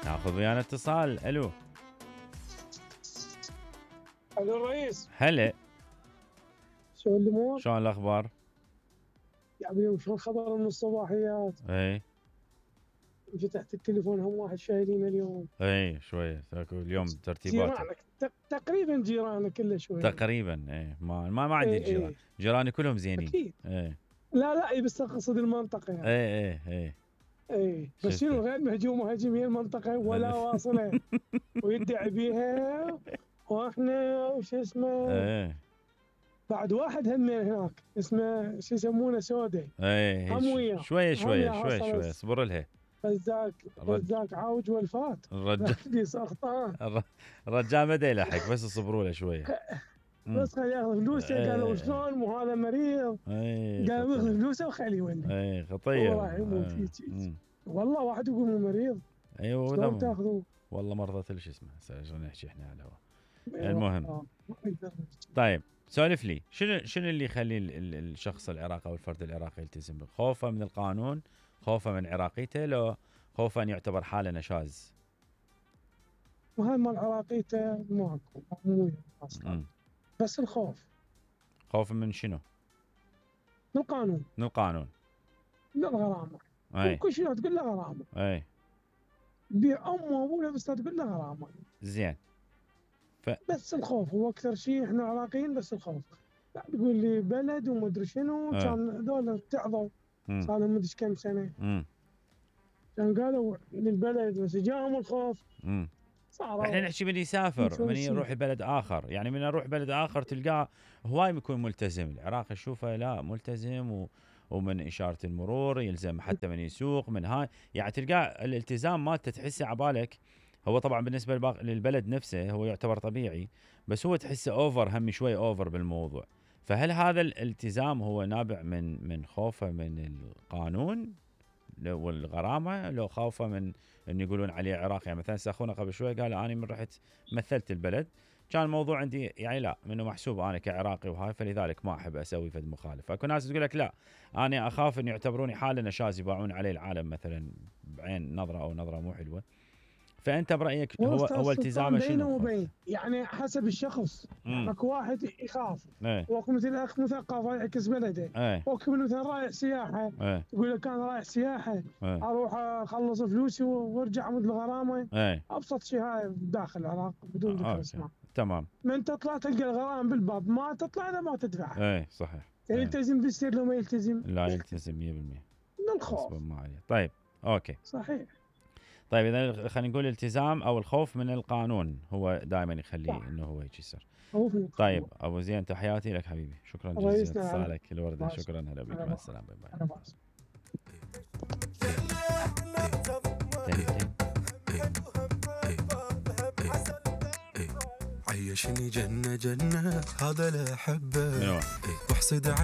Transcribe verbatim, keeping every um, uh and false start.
ناخذ ويانا اتصال. الو الو الرئيس. هلا، شو الامور؟ شلون الاخبار؟ يا حبيبي شلون خبر من الصباحيات؟ اي فتحت التليفون هم واحد شايلين اليوم. اي شويه اليوم ترتيبات جيرانك تق- تقريبا جيرانك كله شوي. تقريبا. اي ما ما, ما عندي اي جيران، اي جيراني كلهم زينين. اكيد. اي لا لا اي بس اقصد المنطقه يعني. اي اي اي اي بس شفت. شنو غير مهجوم وهاجم هي المنطقه ولا واصله ويدعي بيها واحنا وش اسمه. اي بعد واحد همين هناك اسمه شو يسمونه سودة. اي هم وياه. شويه هم شويه يا شويه حصل شويه اصبر لها. فزاك الرج- فزاك عوج والفات. الرجال في سرطان. الر- الرجال ما دا يلحق، بس اصبروا له شويه. مم. بس خليه ياخذ فلوسه. إيه. قالوا شلون مو هذا مريض. اي قالوا ياخذ خطيه، فلوسه وخليه يولي. اي خطيه. والله يموت إيه. هيك. مم. والله واحد يقول مو مريض ايوه شلون وذا- تاخذوه. والله مرضى شو اسمه، شلون نحكي احنا على الهواء. المهم. آه، ما يقدر. طيب سولف لي، شنو شنو اللي يخلي ال- ال- الشخص العراقي او الفرد العراقي يلتزم؟ خوفه من القانون، خوفه من عراقيته، لو خوفه ان يعتبر حاله نشاز؟ وهاي مال عراقيته ماكو مو وياه اصلا. مم. بس الخوف خوف من شنو؟ من القانون. من القانون. من الغرامه. اي كل شيء تقول له غرامه. اي بيع امه وابوه بس تقول له غرامه. زين. بس الخوف هو اكثر شيء. احنا عراقيين بس الخوف. لا تقول لي بلد ومدري شنو. آه. كان هذول ارتعظوا مم. صار لهم مدري كم سنه. مم. كان قالوا للبلد بس جاهم الخوف مم. صاروا. احنا نحكي من يسافر، يسوي من شيء. يروح بلد اخر، يعني من اروح بلد اخر تلقاه هواي يكون ملتزم. العراق اشوفه لا ملتزم، و ومن اشاره المرور يلزم حتى من يسوق من هاي، يعني تلقاه الالتزام مالته تحسه عبالك. هو طبعا بالنسبه للباق- للبلد نفسه هو يعتبر طبيعي، بس هو تحسه اوفر، هم شوي اوفر بالموضوع. فهل هذا الالتزام هو نابع من من خوفه من القانون لو- والغرامه، لو خوفه من ان يقولون عليه عراقي؟ يعني مثلا اخونا قبل شوي قال انا من رحت مثلت البلد كان الموضوع عندي يعني لا منه محسوب انا كعراقي وهاي، فلذلك ما احب اسوي فد مخالفه. اكو ناس تقول لك لا انا اخاف ان يعتبروني حاله نشاز، يباعون علي العالم مثلا بعين نظره او نظره مو حلوه. فانت برايك هو أستاذ هو سلطان التزامه بينه شنو؟ وبين يعني حسب الشخص. امم اكو واحد يخاف. ايه واكو مثل اخ مثقف يعكس بلده. ايه واكو مثلا رايح سياحه. ايه يقول لك انا رايح سياحه ايه اروح اخلص فلوسي وارجع امد الغرامه. ايه ابسط شيء هاي داخل العراق بدون ذكر اوكي اسماء. تمام. من تطلع تلقى الغرام بالباب ما تطلع اذا ما تدفعها. ايه صحيح. ايه. يلتزم بالسير لو ما يلتزم لا يلتزم مية بالمية. من الخوف. حسب ما عليه. طيب اوكي. صحيح. طيب اذا خلينا نقول الالتزام او الخوف من القانون هو دائما يخليه صح. انه هو يصير. هو في القانون. طيب ابو زين تحياتي لك حبيبي، شكرا جزيلا رئيسنا على- اتصالك الورده، ماشي. شكرا هلا بك، على مع بعض. السلامه، باي باي. أنا بعرف. تن- تن. عيشني جنة جنة هذا لا أحبه منو؟ واحسد